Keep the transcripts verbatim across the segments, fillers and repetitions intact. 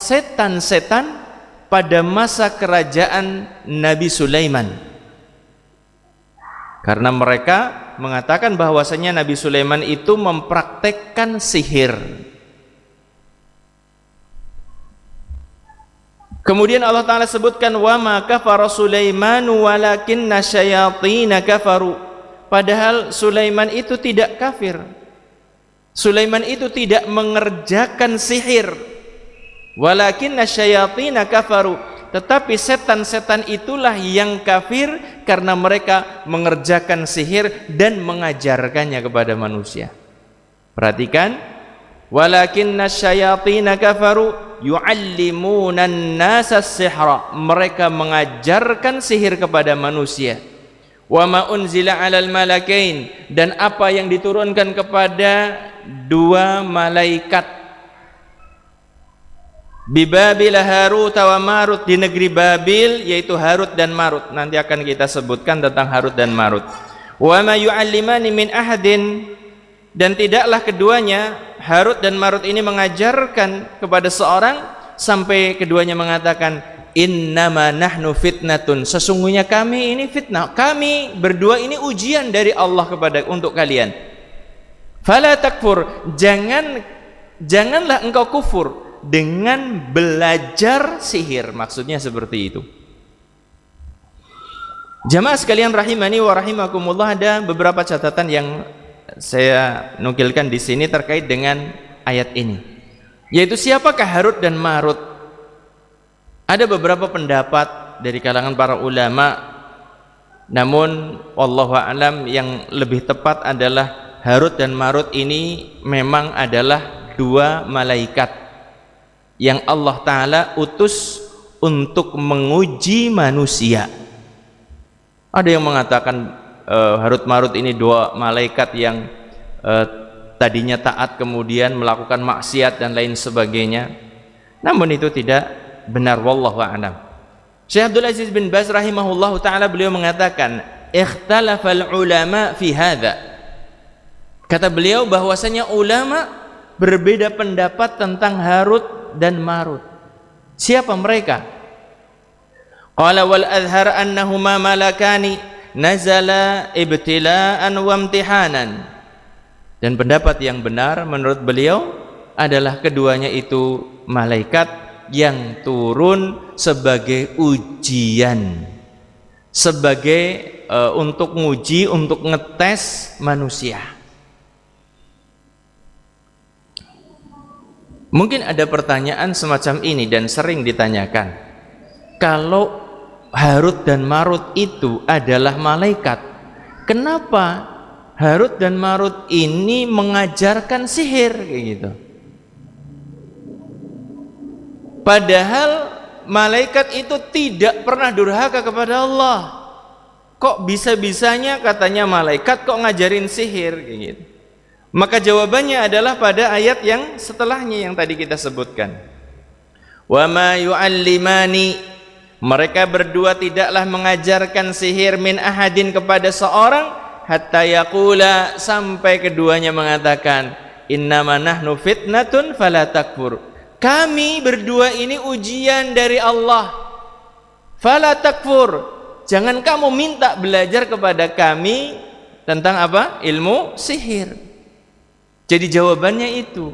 setan-setan pada masa kerajaan Nabi Sulaiman. Karena mereka mengatakan bahwasanya Nabi Sulaiman itu mempraktekkan sihir. Kemudian Allah Ta'ala sebutkan wa ma kafara Sulaimanu walakinna syayatina kafaru. Padahal Sulaiman itu tidak kafir. Sulaiman itu tidak mengerjakan sihir. Walakinna syayatina kafaru. Tetapi setan-setan itulah yang kafir karena mereka mengerjakan sihir dan mengajarkannya kepada manusia. Perhatikan, walakinna syayatina kafaru yu'allimunan nasa sihra. Mereka mengajarkan sihir kepada manusia. Wa ma unzila 'alal malakain, dan apa yang diturunkan kepada dua malaikat bi Babil Harut wa Marut, di negeri Babil, yaitu Harut dan Marut. Nanti akan kita sebutkan tentang Harut dan Marut. Wa ma yu'allimani min ahadin, dan tidaklah keduanya Harut dan Marut ini mengajarkan kepada seorang sampai keduanya mengatakan innama nahnu fitnatun, sesungguhnya kami ini fitnah, kami berdua ini ujian dari Allah kepada untuk kalian. Fala takfur, jangan janganlah engkau kufur dengan belajar sihir, maksudnya seperti itu. Jamaah sekalian rahimani wa rahimakumullah, ada beberapa catatan yang saya nukilkan di sini terkait dengan ayat ini, yaitu siapakah Harut dan Marut. Ada beberapa pendapat dari kalangan para ulama, namun wallahu a'lam yang lebih tepat adalah Harut dan Marut ini memang adalah dua malaikat yang Allah Ta'ala utus untuk menguji manusia. Ada yang mengatakan uh, Harut Marut ini dua malaikat yang uh, tadinya taat kemudian melakukan maksiat dan lain sebagainya, namun itu tidak benar, wallahu a'lam. Syekh Abdul Aziz bin Baz rahimahullahu taala, beliau mengatakan ikhtalafal ulama fi hadza. Kata beliau bahwasanya ulama berbeda pendapat tentang Harut dan Marut. Siapa mereka? Qala wal azhar annahuma malakani nazala ibtila'an wa imtihanan. Dan pendapat yang benar menurut beliau adalah keduanya itu malaikat yang turun sebagai ujian, sebagai uh, untuk nguji, untuk ngetes manusia. Mungkin ada pertanyaan semacam ini dan sering ditanyakan, kalau Harut dan Marut itu adalah malaikat, kenapa Harut dan Marut ini mengajarkan sihir kayak gitu? Padahal malaikat itu tidak pernah durhaka kepada Allah. Kok bisa-bisanya katanya malaikat kok ngajarin sihir kayak gitu? Maka jawabannya adalah pada ayat yang setelahnya yang tadi kita sebutkan. Wa ma yu'allimani, mereka berdua tidaklah mengajarkan sihir min ahadin kepada seorang hatta yaqula, sampai keduanya mengatakan innama nahnu fitnatun fala takfur. Kami berdua ini ujian dari Allah. Fala takfur, jangan kamu minta belajar kepada kami tentang apa? Ilmu sihir. Jadi jawabannya itu.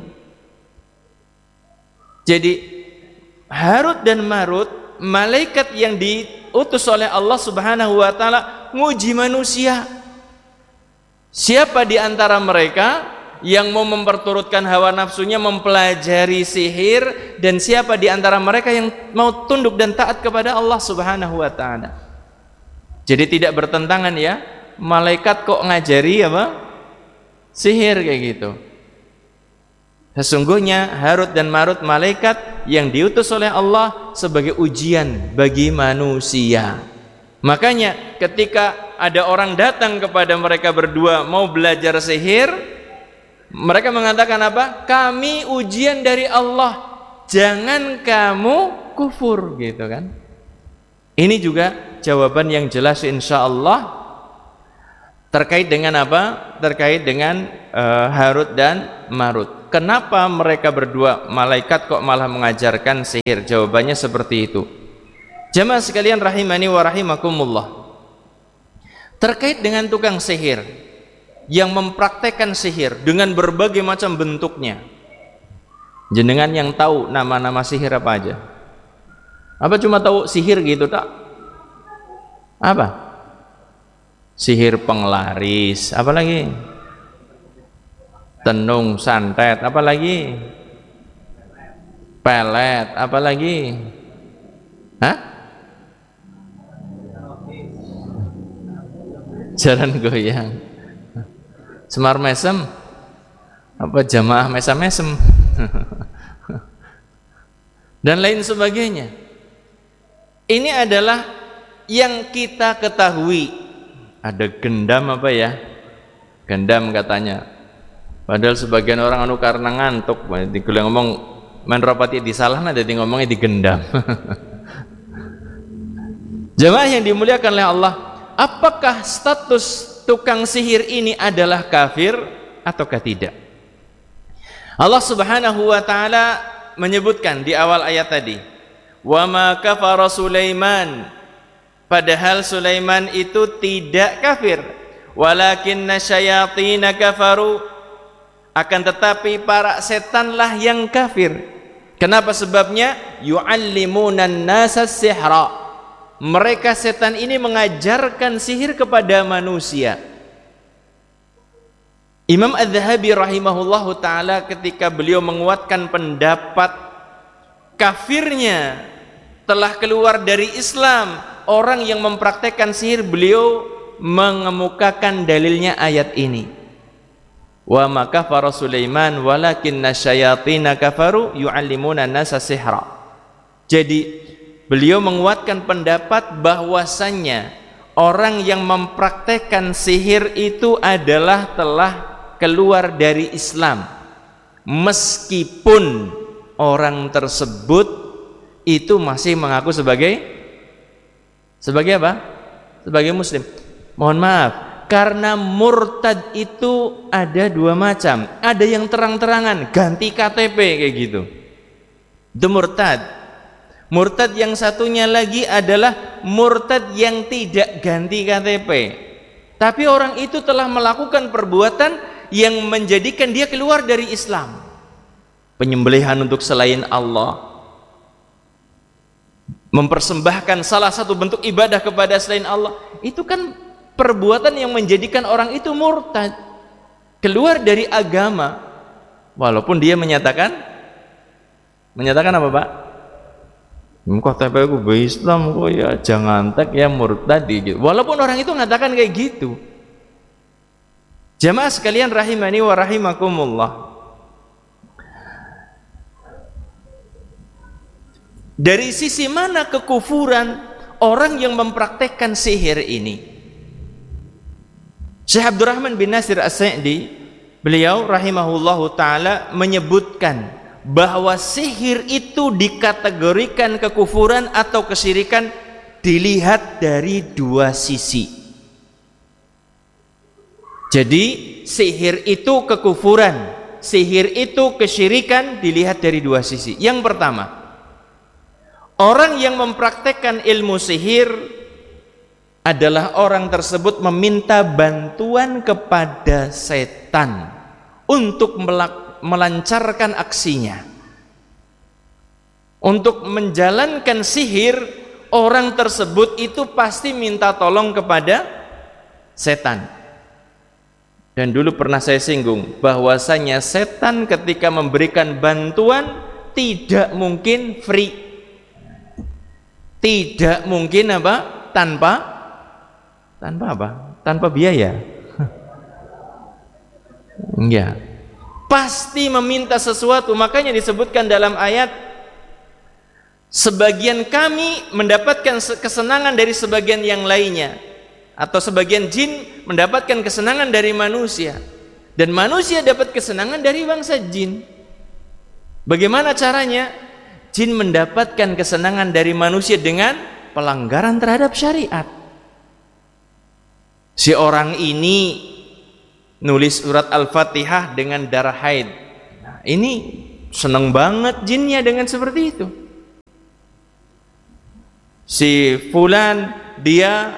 Jadi Harut dan Marut, malaikat yang diutus oleh Allah Subhanahu wa taala nguji manusia. Siapa di antara mereka yang mau memperturutkan hawa nafsunya, mempelajari sihir, dan siapa di antara mereka yang mau tunduk dan taat kepada Allah Subhanahu wa taala. Jadi tidak bertentangan ya, malaikat kok ngajari apa? Sihir kayak gitu. Sesungguhnya Harut dan Marut malaikat yang diutus oleh Allah sebagai ujian bagi manusia. Makanya ketika ada orang datang kepada mereka berdua mau belajar sihir, mereka mengatakan apa? Kami ujian dari Allah, jangan kamu kufur, gitu kan? Ini juga jawaban yang jelas insya Allah terkait dengan apa? Terkait dengan uh, Harut dan Marut. kenapa mereka berdua malaikat kok malah mengajarkan sihir? Jawabannya seperti itu. Jamaah sekalian rahimani wa rahimakumullah, terkait dengan tukang sihir yang mempraktekkan sihir dengan berbagai macam bentuknya, jenengan yang tahu nama-nama sihir apa aja? Apa cuma tahu sihir gitu tak? Apa? Sihir penglaris, apa lagi? Tenung, santet, apa lagi? Pelet, apa lagi? Hah? Jaran goyang, semar mesem, apa jamaah mesem-mesem, dan lain sebagainya. Ini adalah yang kita ketahui. Ada gendam apa ya? Gendam katanya. Padahal sebagian orang anu karena ngantuk, dikuliah ngomong menropati disalah, ada di ngomongnya digendam. Jemaah yang dimuliakan oleh Allah, apakah status tukang sihir ini adalah kafir ataukah tidak? Allah Subhanahu wa taala menyebutkan di awal ayat tadi, "Wa ma kafara Sulaiman", padahal Sulaiman itu tidak kafir, walakinna syayatina kafaru, akan tetapi para setanlah yang kafir. Kenapa sebabnya? Yu'allimunan nasa sihra, mereka setan ini mengajarkan sihir kepada manusia. Imam Az-Zahabi rahimahullahu ta'ala ketika beliau menguatkan pendapat kafirnya telah keluar dari Islam orang yang mempraktekkan sihir, beliau mengemukakan dalilnya ayat ini, wa ma kafara Sulaiman walakinna syayatina kafaru yu'allimuna nasa sihra. Jadi beliau menguatkan pendapat bahwasannya orang yang mempraktekkan sihir itu adalah telah keluar dari Islam, meskipun orang tersebut itu masih mengaku sebagai sebagai apa? Sebagai muslim. Mohon maaf, karena murtad itu ada dua macam. Ada yang terang-terangan ganti K T P kayak gitu, itu murtad. Murtad yang satunya lagi adalah murtad yang tidak ganti K T P, tapi orang itu telah melakukan perbuatan yang menjadikan dia keluar dari Islam. Penyembelihan untuk selain Allah, mempersembahkan salah satu bentuk ibadah kepada selain Allah, itu kan perbuatan yang menjadikan orang itu murtad, keluar dari agama, walaupun dia menyatakan menyatakan apa Pak? Kok T P ku Islam kok ya, jangan tek ya murtad gitu. Walaupun orang itu mengatakan kayak gitu. Jamaah sekalian rahimani wa rahimakumullah, dari sisi mana kekufuran orang yang mempraktekkan sihir ini? Syekh Abdurrahman bin Nasir As-Sa'di, beliau rahimahullahu ta'ala menyebutkan bahwa sihir itu dikategorikan kekufuran atau kesyirikan dilihat dari dua sisi. Jadi sihir itu kekufuran, sihir itu kesyirikan dilihat dari dua sisi. Yang pertama, orang yang mempraktekkan ilmu sihir adalah orang tersebut meminta bantuan kepada setan untuk melancarkan aksinya. Untuk menjalankan sihir, orang tersebut itu pasti minta tolong kepada setan. Dan dulu pernah saya singgung bahwasanya setan ketika memberikan bantuan tidak mungkin free, tidak mungkin apa? Tanpa tanpa apa? Tanpa biaya. Enggak. Pasti meminta sesuatu. Makanya disebutkan dalam ayat, sebagian kami mendapatkan kesenangan dari sebagian yang lainnya, atau sebagian jin mendapatkan kesenangan dari manusia, dan manusia dapat kesenangan dari bangsa jin. Bagaimana caranya? Jin mendapatkan kesenangan dari manusia dengan pelanggaran terhadap syariat. Si orang ini nulis surat Al-Fatihah dengan darah haid. Nah, ini seneng banget jinnya dengan seperti itu. Si fulan dia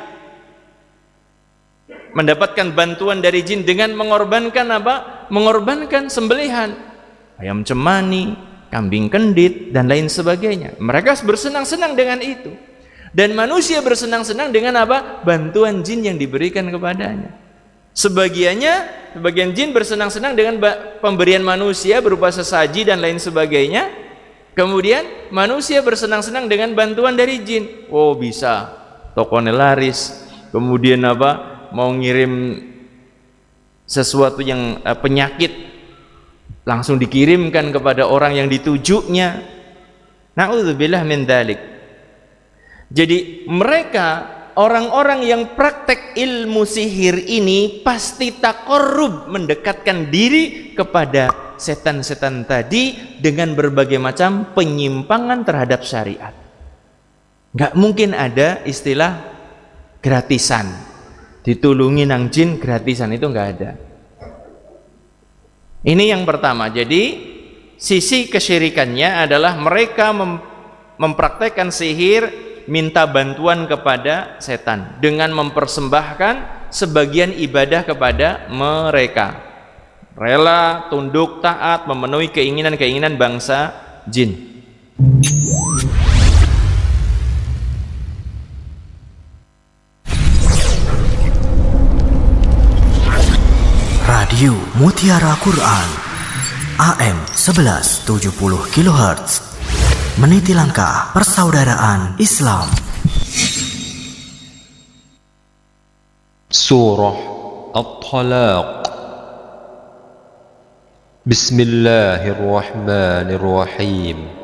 mendapatkan bantuan dari jin dengan mengorbankan apa? Mengorbankan sembelihan ayam cemani, kambing kendit dan lain sebagainya. Mereka bersenang-senang dengan itu. Dan manusia bersenang-senang dengan apa? Bantuan jin yang diberikan kepadanya. Sebagiannya, sebagian jin bersenang-senang dengan pemberian manusia berupa sesaji dan lain sebagainya. Kemudian manusia bersenang-senang dengan bantuan dari jin. Oh, bisa tokonya laris. Kemudian apa? Mau ngirim sesuatu yang uh, penyakit langsung dikirimkan kepada orang yang ditujunya. Na'udzubillah min dzalik. Jadi mereka orang-orang yang praktek ilmu sihir ini pasti taqarrub, mendekatkan diri kepada setan-setan tadi dengan berbagai macam penyimpangan terhadap syariat. Nggak mungkin ada istilah gratisan. Ditulungi nang jin gratisan, itu nggak ada. Ini yang pertama. Jadi sisi kesyirikannya adalah mereka mem mempraktekkan sihir, minta bantuan kepada setan dengan mempersembahkan sebagian ibadah kepada mereka. Rela, tunduk, taat, memenuhi keinginan-keinginan bangsa jin. Radio Mutiara Quran A M sebelas tujuh puluh kilohertz, meniti langkah persaudaraan Islam. Surah At-Talaq. Bismillahirrahmanirrahim.